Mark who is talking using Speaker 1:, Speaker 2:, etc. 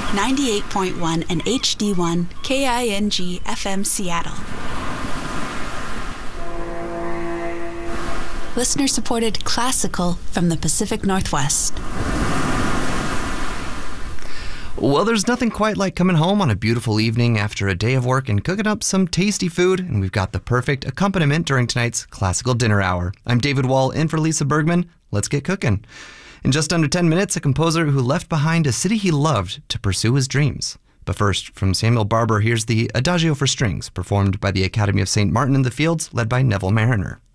Speaker 1: 98.1 and HD1 KING FM Seattle. Listener-supported classical from the Pacific Northwest.
Speaker 2: Well, there's nothing quite like coming home on a beautiful evening after a day of work and cooking up some tasty food, and we've got the perfect accompaniment during tonight's classical dinner hour. I'm David Wall in for Lisa Bergman. Let's get cooking. In just under 10 minutes, a composer who left behind a city he loved to pursue his dreams. But first, from Samuel Barber, here's the Adagio for Strings, performed by the Academy of St. Martin in the Fields, led by Neville Mariner.